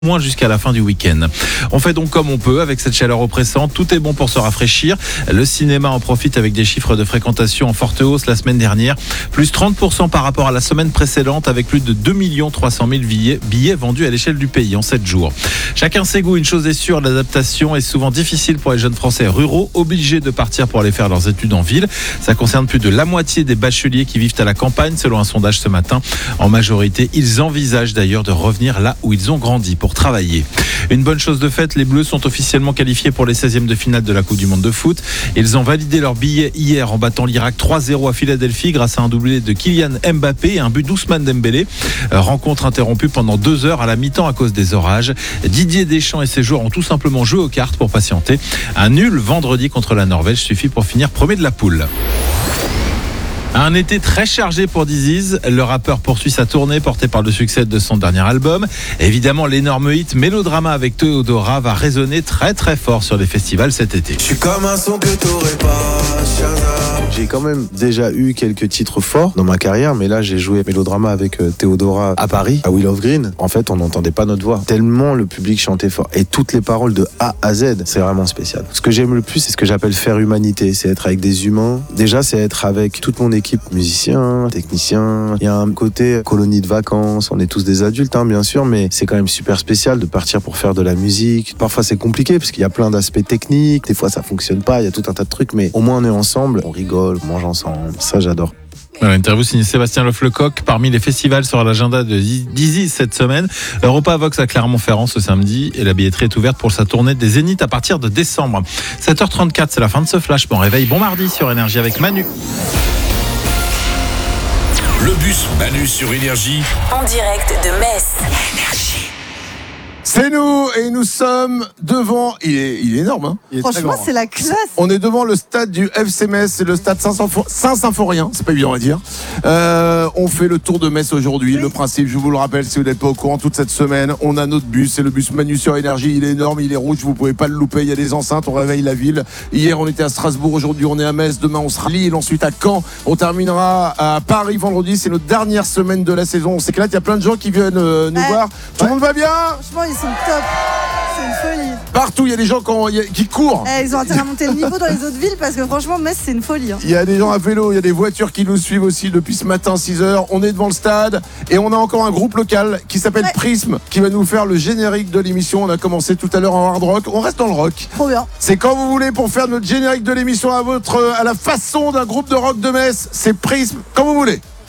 moins jusqu'à la fin du week-end. On fait donc comme on peut avec cette chaleur oppressante. Tout est bon pour se rafraîchir. Le cinéma en profite avec des chiffres de fréquentation en forte hausse la semaine dernière. Plus 30% par rapport à la semaine précédente avec plus de 2 300 000 billets vendus à l'échelle du pays en 7 jours. Chacun ses goûts. Une chose est sûre, l'adaptation est souvent difficile pour les jeunes Français ruraux obligés de partir pour aller faire leurs études en ville. Ça concerne plus de la moitié des bacheliers qui vivent à la campagne selon un sondage ce matin. En majorité, ils envisagent d'ailleurs de revenir là où ils ont grandi pour travailler. Une bonne chose de faite, les Bleus sont officiellement qualifiés pour les 16e de finale de la Coupe du Monde de foot. Ils ont validé leur billet hier en battant l'Irak 3-0 à Philadelphie grâce à un doublé de Kylian Mbappé et un but d'Ousmane Dembélé. Rencontre interrompue pendant 2 heures à la mi-temps à cause des orages. Didier Deschamps et ses joueurs ont tout simplement joué aux cartes pour patienter. Un nul vendredi contre la Norvège suffit pour finir premier de la poule. Un été très chargé pour Diziz. Le rappeur poursuit sa tournée portée par le succès de son dernier album. Évidemment, l'énorme hit Mélodrama avec Théodora va résonner très très fort sur les festivals cet été. Je suis comme un son que t'aurais pas, Shazam. J'ai quand même déjà eu quelques titres forts dans ma carrière, mais là j'ai joué Mélodrama avec Théodora à Paris, à Willow Green. En fait, on n'entendait pas notre voix, tellement le public chantait fort. Et toutes les paroles de A à Z, c'est vraiment spécial. Ce que j'aime le plus, c'est ce que j'appelle faire humanité. C'est être avec des humains. Déjà, c'est être avec toute mon équipe, musiciens, techniciens. Il y a un côté colonie de vacances. On est tous des adultes, bien sûr, mais c'est quand même super spécial de partir pour faire de la musique. Parfois, c'est compliqué parce qu'il y a plein d'aspects techniques. Des fois, ça fonctionne pas. Il y a tout un tas de trucs, mais au moins, on est ensemble. On rigole, on mange ensemble. Ça, j'adore. L'interview signée Sébastien Leflecoq. Parmi les festivals sur l'agenda de Diziz cette semaine, Europa Vox à Clermont-Ferrand ce samedi et la billetterie est ouverte pour sa tournée des Zéniths à partir de décembre. 7h34, c'est la fin de ce flash. Bon réveil, bon mardi sur Énergie avec Manu. Le bus Manu sur Énergie. En direct de Metz. C'est nous et nous sommes devant. Il est énorme. Franchement, c'est la classe. On est devant le stade du FC Metz, c'est le stade Saint-Symphorien. C'est pas évident à dire. On fait le tour de Metz aujourd'hui. Oui. Le principe, je vous le rappelle, si vous n'êtes pas au courant, toute cette semaine, on a notre bus. C'est le bus Manu sur Énergie. Il est énorme, il est rouge. Vous pouvez pas le louper. Il y a des enceintes. On réveille la ville. Hier, on était à Strasbourg. Aujourd'hui, on est à Metz. Demain, on sera à Lille. Ensuite, à Caen. On terminera à Paris vendredi. C'est notre dernière semaine de la saison. On s'éclate. Il y a plein de gens qui viennent nous voir. Tout le monde va bien? Franchement, ils sont top. C'est une folie. Partout, il y a des gens qui courent. Ils ont intérêt à monter le niveau dans les autres villes parce que franchement, Metz, c'est une folie. Il y a des gens à vélo, il y a des voitures qui nous suivent aussi depuis ce matin, 6h. On est devant le stade et on a encore un groupe local qui s'appelle Prism qui va nous faire le générique de l'émission. On a commencé tout à l'heure en hard rock. On reste dans le rock. Trop bien. C'est quand vous voulez pour faire notre générique de l'émission à la façon d'un groupe de rock de Metz. C'est Prism, quand vous voulez.